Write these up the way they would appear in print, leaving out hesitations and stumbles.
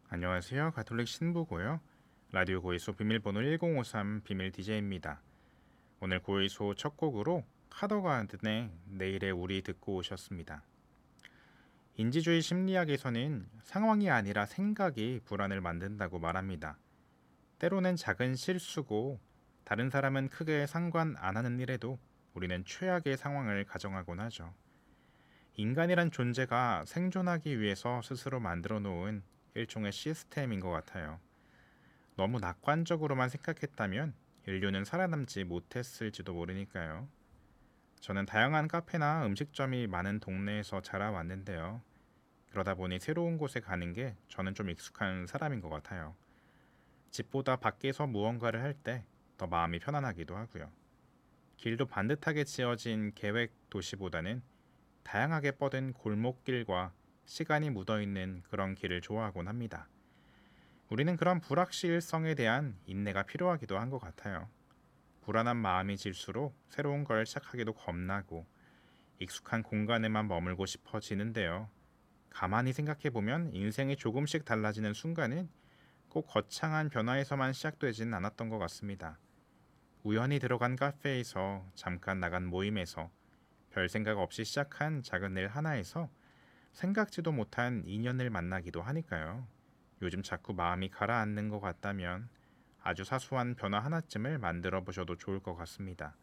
안녕하세요. 가톨릭 신부고요. 라디오 고이소 비밀번호 1053 비밀 DJ입니다. 오늘 고이소 첫 곡으로 카더가든의 내일의 우리 듣고 오셨습니다. 인지주의 심리학에서는 상황이 아니라 생각이 불안을 만든다고 말합니다. 때로는 작은 실수고 다른 사람은 크게 상관 안 하는 일에도 우리는 최악의 상황을 가정하곤 하죠. 인간이란 존재가 생존하기 위해서 스스로 만들어 놓은 일종의 시스템인 것 같아요. 너무 낙관적으로만 생각했다면 인류는 살아남지 못했을지도 모르니까요. 저는 다양한 카페나 음식점이 많은 동네에서 자라왔는데요. 그러다 보니 새로운 곳에 가는 게 저는 좀 익숙한 사람인 것 같아요. 집보다 밖에서 무언가를 할 때 더 마음이 편안하기도 하고요. 길도 반듯하게 지어진 계획 도시보다는 다양하게 뻗은 골목길과 시간이 묻어있는 그런 길을 좋아하곤 합니다. 우리는 그런 불확실성에 대한 인내가 필요하기도 한 것 같아요. 불안한 마음이 질수록 새로운 걸 시작하기도 겁나고 익숙한 공간에만 머물고 싶어지는데요. 가만히 생각해보면 인생이 조금씩 달라지는 순간은 꼭 거창한 변화에서만 시작되진 않았던 것 같습니다. 우연히 들어간 카페에서 잠깐 나간 모임에서 별 생각 없이 시작한 작은 일 하나에서 생각지도 못한 인연을 만나기도 하니까요. 요즘 자꾸 마음이 가라앉는 것 같다면 아주 사소한 변화 하나쯤을 만들어 보셔도 좋을 것 같습니다.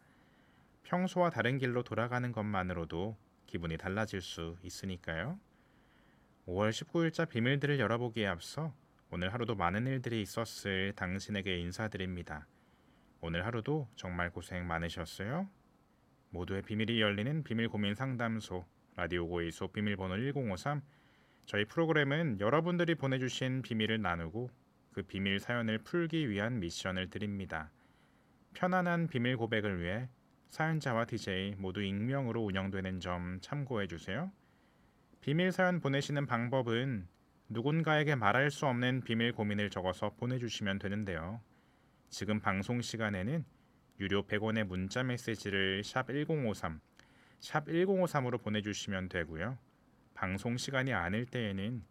평소와 다른 길로 돌아가는 것만으로도 기분이 달라질 수 있으니까요. 5월 19일자 비밀들을 열어보기에 앞서 오늘 하루도 많은 일들이 있었을 당신에게 인사드립니다. 오늘 하루도 정말 고생 많으셨어요. 모두의 비밀이 열리는 비밀 고민 상담소 라디오 고이소 비밀번호 1053. 저희 프로그램은 여러분들이 보내주신 비밀을 나누고 그 비밀 사연을 풀기 위한 미션을 드립니다. 편안한 비밀 고백을 위해 사연자와 DJ 모두 익명으로 운영되는 점 참고해 주세요. 비밀 사연 보내시는 방법은 누군가에게 말할 수 없는 비밀 고민을 적어서 보내주시면 되는데요. 지금 방송 시간에는 유료 100원의 문자 메시지를 샵 1053, 샵 1053으로 보내주시면 되고요. 방송 시간이 아닐 때에는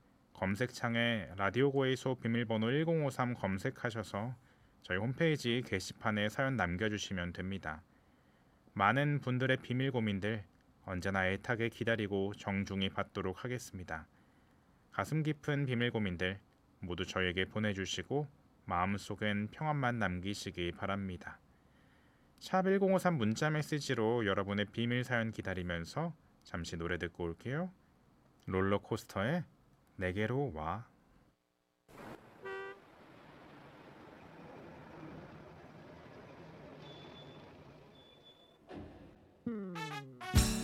검색창에 라디오 고에서 비밀번호 1053 검색하셔서 저희 홈페이지 게시판에 사연 남겨주시면 됩니다. 많은 분들의 비밀 고민들 언제나 애타게 기다리고 정중히 받도록 하겠습니다. 가슴 깊은 비밀 고민들 모두 저에게 보내주시고 마음속엔 평안만 남기시기 바랍니다. 샵 1053 문자 메시지로 여러분의 비밀 사연 기다리면서 잠시 노래 듣고 올게요. 롤러코스터의 내게로 와.